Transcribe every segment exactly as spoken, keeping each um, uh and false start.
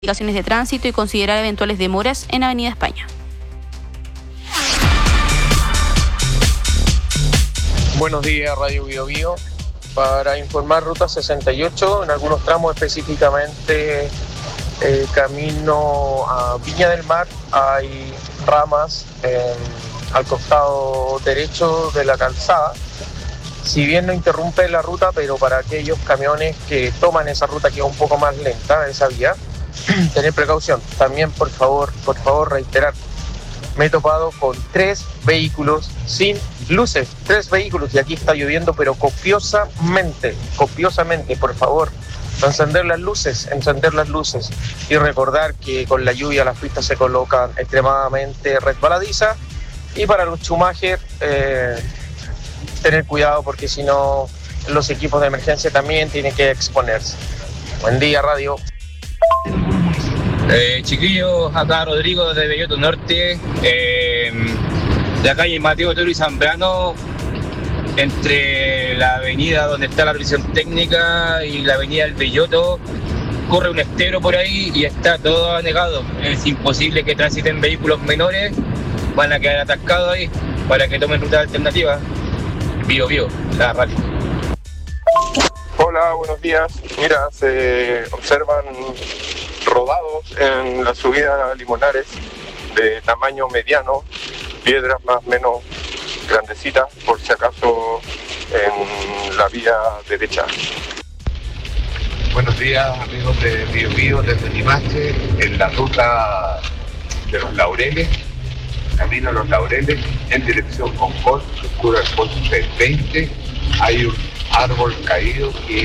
indicaciones de tránsito y considerar eventuales demoras en Avenida España. Buenos días, Radio Bio Bio. Para informar ruta sesenta y ocho, en algunos tramos específicamente eh, camino a Viña del Mar, hay ramas eh, al costado derecho de la calzada. Si bien no interrumpe la ruta, pero para aquellos camiones que toman esa ruta que es un poco más lenta, esa vía, tener precaución. También, por favor, por favor, reiterar, me he topado con tres vehículos sin luces, tres vehículos, y aquí está lloviendo, pero copiosamente, copiosamente, por favor, encender las luces, encender las luces, y recordar que con la lluvia las pistas se colocan extremadamente resbaladizas, y para los Schumacher, eh, tener cuidado, porque si no, los equipos de emergencia también tienen que exponerse. Buen día, Radio. Eh, chiquillos, acá Rodrigo desde Belloto Norte, eh, la calle Mateo Toro y Zambrano, entre la avenida donde está la prisión técnica y la avenida del Belloto, corre un estero por ahí y está todo anegado. Es imposible que transiten vehículos menores, van a quedar atascados ahí para que tomen ruta alternativa. Bio Bio, la radio. Hola, buenos días. Mira, se observan rodados en la subida a Limonares de tamaño mediano, piedras más o menos grandecitas, por si acaso en la vía derecha. Buenos días, amigos de Bio Bio, desde Limache, en la ruta de los Laureles, camino a los Laureles, en dirección Concord, oscura el poste veinte, hay un árbol caído que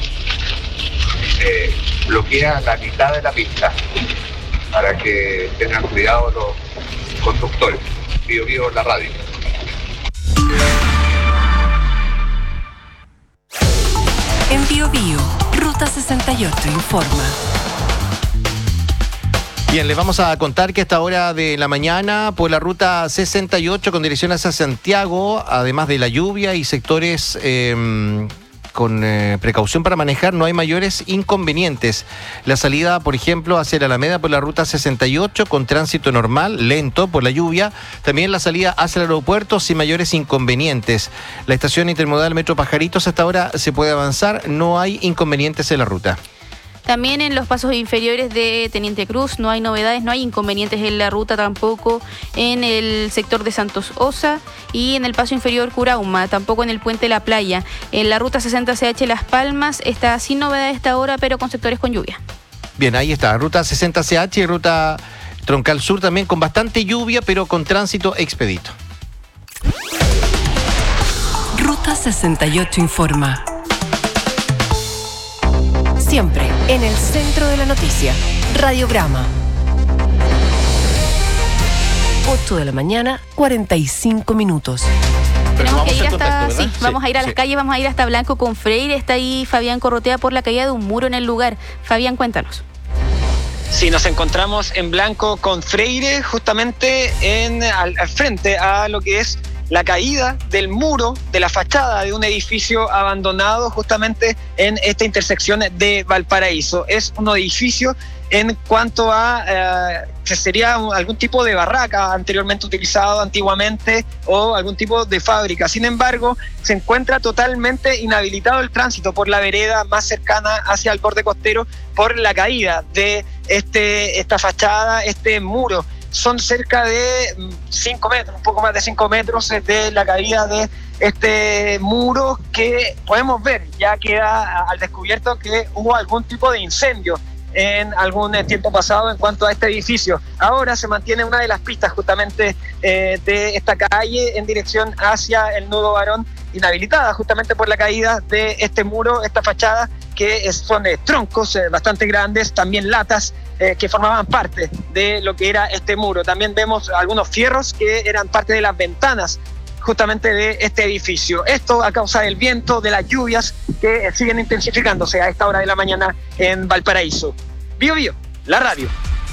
eh, bloquea la mitad de la pista, para que tengan cuidado los conductores. Bio Bio, la radio. En Bio Bio, Ruta sesenta y ocho informa. Bien, les vamos a contar que a esta hora de la mañana, por la ruta sesenta y ocho con dirección hacia Santiago, además de la lluvia y sectores eh, con eh, precaución para manejar, no hay mayores inconvenientes. La salida, por ejemplo, hacia la Alameda por la ruta sesenta y ocho con tránsito normal, lento por la lluvia. También la salida hacia el aeropuerto sin mayores inconvenientes. La estación intermodal Metro Pajaritos hasta ahora se puede avanzar, no hay inconvenientes en la ruta. También en los pasos inferiores de Teniente Cruz no hay novedades, no hay inconvenientes en la ruta tampoco en el sector de Santos Osa y en el paso inferior Curauma, tampoco en el puente La Playa. En la ruta sesenta C H Las Palmas está sin novedades esta hora, pero con sectores con lluvia. Bien, ahí está, ruta sesenta C H y ruta Troncal Sur también con bastante lluvia, pero con tránsito expedito. Ruta sesenta y ocho informa. Siempre en el centro de la noticia. Radiograma. ocho de la mañana, cuarenta y cinco minutos. Tenemos que ir hasta, contexto, sí, sí, vamos a ir a sí. las calles, vamos a ir hasta Blanco con Freire. Está ahí Fabián Corrotea por la caída de un muro en el lugar. Fabián, cuéntanos. Sí, nos encontramos en Blanco con Freire, justamente en, al, al frente a lo que es la caída del muro de la fachada de un edificio abandonado justamente en esta intersección de Valparaíso. Es un edificio en cuanto a eh, que sería un, algún tipo de barraca anteriormente utilizado antiguamente o algún tipo de fábrica. Sin embargo, se encuentra totalmente inhabilitado el tránsito por la vereda más cercana hacia el borde costero por la caída de este, esta fachada, este muro. Son cerca de cinco metros, un poco más de cinco metros de la caída de este muro que podemos ver, ya queda al descubierto que hubo algún tipo de incendio en algún tiempo pasado en cuanto a este edificio. Ahora se mantiene una de las pistas justamente eh, de esta calle en dirección hacia el Nudo Barón, inhabilitada justamente por la caída de este muro, esta fachada, que es, son eh, troncos eh, bastante grandes, también latas eh, que formaban parte de lo que era este muro. También vemos algunos fierros que eran parte de las ventanas justamente de este edificio. Esto a causa del viento, de las lluvias que siguen intensificándose a esta hora de la mañana en Valparaíso. Bio Bio, la radio.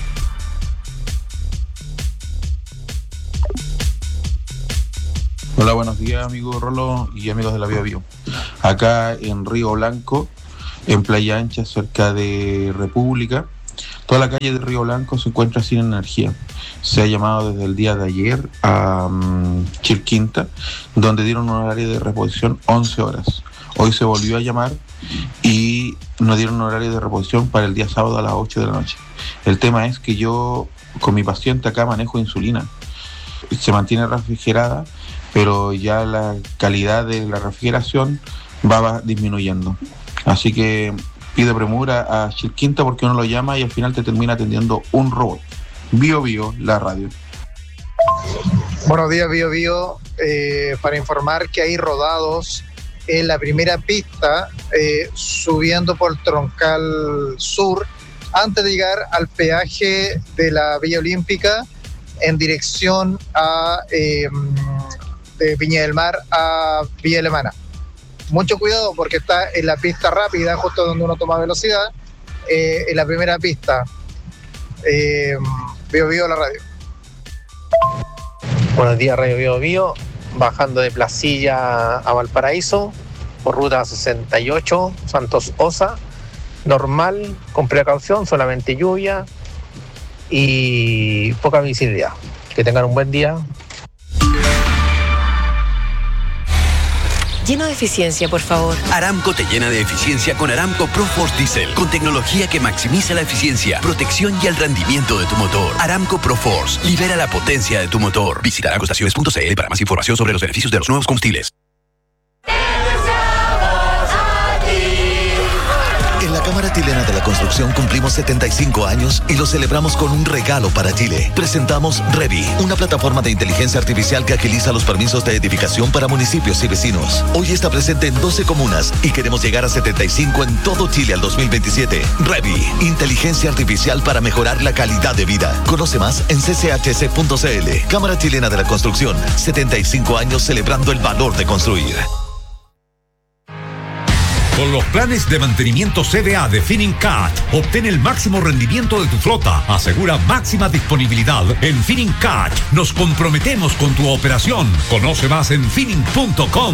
Hola, buenos días, amigo Rolo y amigos de la Bio Bio. Acá en Río Blanco, en Playa Ancha, cerca de República, Toda la calle de Río Blanco se encuentra sin energía. Se ha llamado desde el día de ayer a um, Chilquinta, donde dieron un horario de reposición once horas. Hoy se volvió a llamar y nos dieron un horario de reposición para el día sábado a las ocho de la noche. El tema es que yo con mi paciente acá manejo insulina. Se mantiene refrigerada, pero ya la calidad de la refrigeración va disminuyendo. Así que pide premura a Chilquinta porque uno lo llama y al final te termina atendiendo un robot. Bio Bio, la radio. Buenos días, Bio Bio. Eh, para informar que hay rodados en la primera pista, eh, subiendo por el Troncal Sur, antes de llegar al peaje de la Villa Olímpica, en dirección a eh, de Viña del Mar a Villa Alemana. Mucho cuidado porque está en la pista rápida, justo donde uno toma velocidad, eh, en la primera pista. Eh, Bio Bio, la radio. Buenos días, Radio Bio Bio. Bajando de Placilla a Valparaíso por ruta sesenta y ocho, Santos Osa, normal, con precaución, solamente lluvia y poca visibilidad. Que tengan un buen día. Lleno de eficiencia, por favor. Aramco te llena de eficiencia con Aramco ProForce Diesel, con tecnología que maximiza la eficiencia, protección y el rendimiento de tu motor. Aramco ProForce, libera la potencia de tu motor. Visita aramco estaciones punto c l para más información sobre los beneficios de los nuevos combustibles. En la Cámara Chilena de la Construcción cumplimos setenta y cinco años y lo celebramos con un regalo para Chile. Presentamos Revi, una plataforma de inteligencia artificial que agiliza los permisos de edificación para municipios y vecinos. Hoy está presente en doce comunas y queremos llegar a setenta y cinco en todo Chile al dos mil veintisiete. Revi, inteligencia artificial para mejorar la calidad de vida. Conoce más en c c h c punto c l. Cámara Chilena de la Construcción, setenta y cinco años celebrando el valor de construir. Con los planes de mantenimiento C V A de Finincat, obtén el máximo rendimiento de tu flota. Asegura máxima disponibilidad en Finincat. Nos comprometemos con tu operación. Conoce más en finning punto com.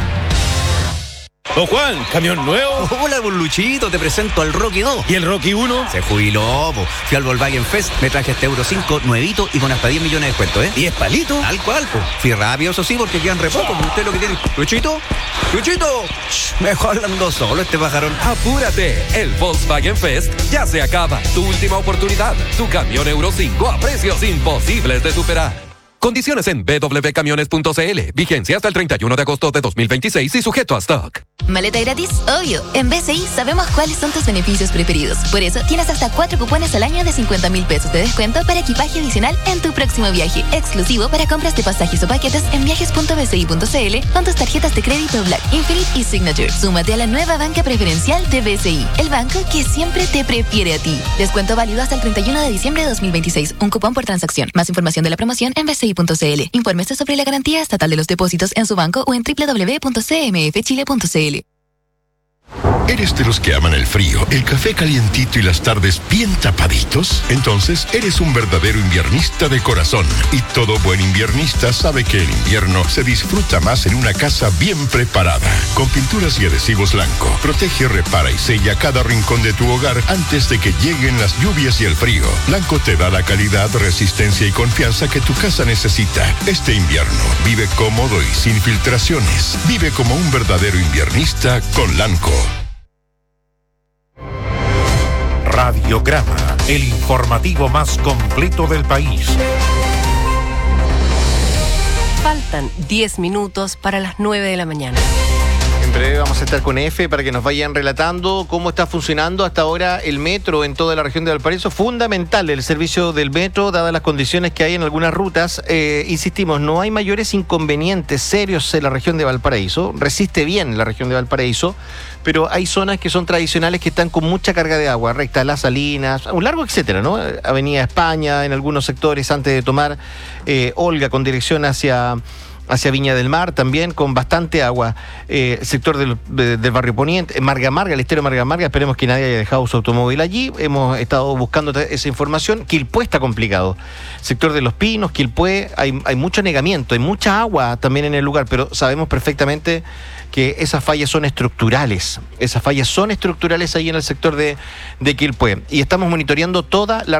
Don Juan, ¿camión nuevo? Hola, don Luchito, te presento al Rocky dos. ¿Y el Rocky uno? Se jubiló, po. Fui al Volkswagen Fest, me traje este Euro cinco nuevito y con hasta diez millones de descuento, ¿eh? ¿diez palitos? Tal cual, po. Fui rápido, eso sí, porque quedan re poco. Usted lo que tiene. Luchito, Luchito, Shh, mejor hablando solo este pajarón. Apúrate, el Volkswagen Fest ya se acaba. Tu última oportunidad, tu camión Euro cinco a precios imposibles de superar. Condiciones en w w w punto camiones punto c l. Vigencia hasta el treinta y uno de agosto de dos mil veintiséis y sujeto a stock. ¿Maleta gratis? Obvio. En B C I sabemos cuáles son tus beneficios preferidos. Por eso tienes hasta cuatro cupones al año de cincuenta mil pesos de descuento para equipaje adicional en tu próximo viaje. Exclusivo para compras de pasajes o paquetes en viajes punto b c i punto c l con tus tarjetas de crédito Black, Infinite y Signature. Súmate a la nueva banca preferencial de B C I, el banco que siempre te prefiere a ti. Descuento válido hasta el treinta y uno de diciembre de dos mil veintiséis. Un cupón por transacción. Más información de la promoción en b c i punto c l. Infórmese sobre la garantía estatal de los depósitos en su banco o en w w w punto c m f chile punto c l. ¿Eres de los que aman el frío, el café calientito y las tardes bien tapaditos? Entonces eres un verdadero inviernista de corazón. Y todo buen inviernista sabe que el invierno se disfruta más en una casa bien preparada. Con pinturas y adhesivos Lanco, protege, repara y sella cada rincón de tu hogar antes de que lleguen las lluvias y el frío. Lanco te da la calidad, resistencia y confianza que tu casa necesita. Este invierno vive cómodo y sin filtraciones. Vive como un verdadero inviernista con Lanco. Radiograma, el informativo más completo del país. Faltan diez minutos para las nueve de la mañana. En breve vamos a estar con F para que nos vayan relatando cómo está funcionando hasta ahora el metro en toda la región de Valparaíso. Fundamental el servicio del metro, dadas las condiciones que hay en algunas rutas. Eh, insistimos, no hay mayores inconvenientes serios en la región de Valparaíso. Resiste bien la región de Valparaíso, pero hay zonas que son tradicionales que están con mucha carga de agua. Recta Las Salinas, un largo etcétera, ¿no? Avenida España en algunos sectores antes de tomar eh, Olga con dirección hacia... hacia Viña del Mar también con bastante agua. Eh, sector del, de, del barrio Poniente, Marga Marga, el estero Marga Marga, esperemos que nadie haya dejado su automóvil allí. Hemos estado buscando esa información. Quilpué está complicado. Sector de Los Pinos, Quilpué, hay, hay mucho anegamiento, hay mucha agua también en el lugar, pero sabemos perfectamente que esas fallas son estructurales. Esas fallas son estructurales ahí en el sector de, de Quilpué. Y estamos monitoreando toda la